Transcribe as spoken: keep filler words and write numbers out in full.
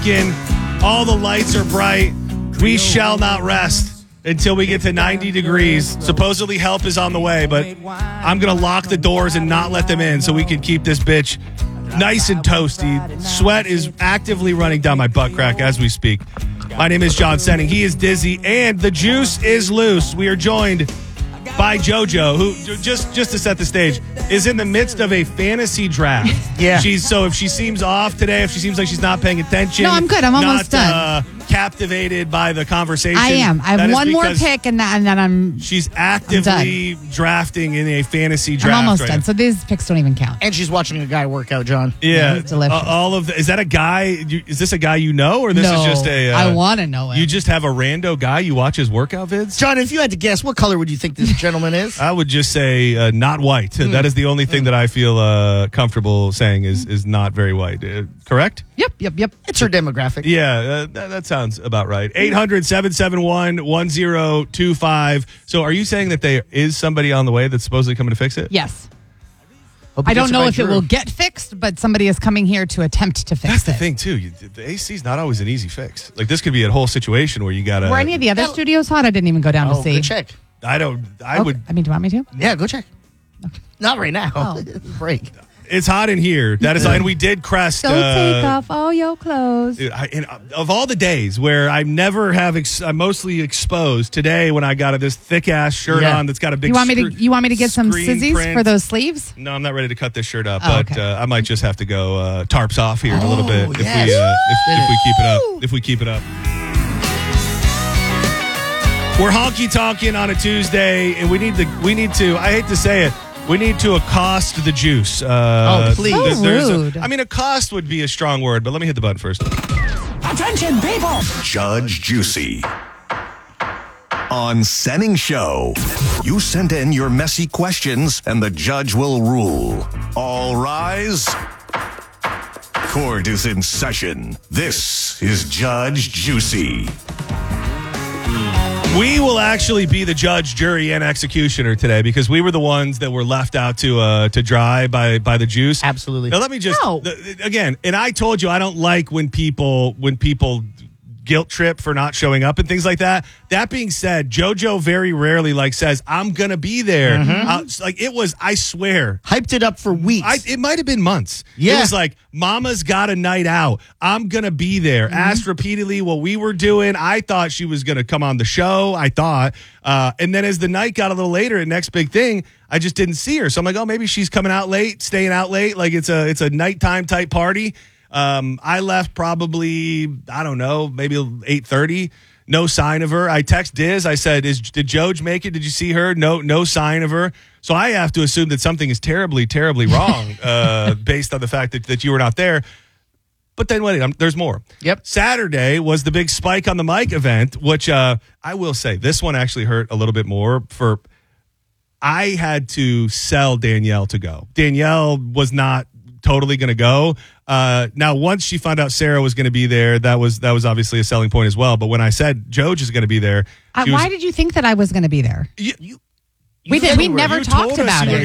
in. All the lights are bright. We shall not rest until we get to ninety degrees. Supposedly help is on the way, but I'm going to lock the doors and not let them in so we can keep this bitch nice and toasty. Sweat is actively running down my butt crack as we speak. My name is John Senning. He is Dizzy, and the juice is loose. We are joined by JoJo, who, just just to set the stage, is in the midst of a fantasy draft. Yeah. She's so if she seems off today, if she seems like she's not paying attention. No, I'm good. I'm almost not, done. Uh, captivated by the conversation. I am. I have one more pick, and, that, and then I'm. She's actively drafting in a fantasy draft. I'm almost right done. now. So these picks don't even count. And she's watching a guy work out, John. Yeah, it's delicious. Uh, all of the, is that a guy? You, is this a guy you know, or this no, is just a? Uh, I want to know it. You just have a rando guy you watch his workout vids. John, if you had to guess, what color would you think this gentleman is? I would just say uh, not white. Mm. That is the only thing mm. that I feel uh, comfortable saying is is not very white. Uh, correct? Yep, yep, yep. It's her demographic. Yeah, uh, that, that sounds about right. eight hundred, seven seven one, one zero two five. So are you saying that there is somebody on the way that's supposedly coming to fix it? Yes. Hope I don't know if Drew. it will get fixed, but somebody is coming here to attempt to fix That's it. the thing, too. You, the A C is not always an easy fix. Like, this could be a whole situation where you got to... Were any of the other Now- studios hot? I didn't even go down Oh, to see. good check. I don't... I Okay. would... I mean, do you want me to? Yeah, go check. Not right now. Oh. Break. It's hot in here. That is... And we did crest... Don't uh, take off all your clothes. I, and of all the days where I never have, ex- I'm mostly exposed. Today, when I got this thick ass shirt Yeah. on that's got a big. You want me to? scre- You want me to get some screen scissors print. for those sleeves? No, I'm not ready to cut this shirt up, Oh, but okay. uh, I might just have to go uh, tarps off here in a little bit Oh, if yes. we uh, if, if we keep it up. If we keep it up. We're honky tonking on a Tuesday, and we need to. We need to. I hate to say it. We need to accost the juice. Uh, Oh, please. th- So there's a- rude. I mean, accost would be a strong word, but let me hit the button first. Attention, people! Judge Juicy. On Senning Show. You send in your messy questions and the judge will rule. All rise. Court is in session. This is Judge Juicy. We will actually be the judge, jury, and executioner today because we were the ones that were left out to uh, to dry by by the juice. Absolutely. Now let me just No. th- again, and I told you I don't like when people when people guilt trip for not showing up and things like that. That being said, JoJo very rarely like says I'm gonna be there. Mm-hmm. Uh, it's like it was, I swear. Hyped it up for weeks. I, it might have been months. Yeah. It was like, Mama's got a night out. I'm going to be there. Mm-hmm. Asked repeatedly what we were doing. I thought she was going to come on the show. I thought. Uh, and then as the night got a little later, and next big thing, I just didn't see her. So I'm like, oh, maybe she's coming out late, staying out late. Like it's a, it's a nighttime type party. Um, I left probably, I don't know, maybe eight thirty. No sign of her. I text Diz. I said, "Is did Joj make it? Did you see her?" No, no sign of her. So I have to assume that something is terribly, terribly wrong uh, based on the fact that, that you were not there. But then wait, um, there's more. Yep. Saturday was the big Spike on the Mic event, which uh, I will say this one actually hurt a little bit more. For I had to sell Danielle to go. Danielle was not totally going to go. Uh, now, once she found out Sarah was going to be there, that was that was obviously a selling point as well. But when I said Joj is going to be there, Uh, she why was, did you think that I was going to be there? you, you, We did. We you were- never you talked told us about you were it.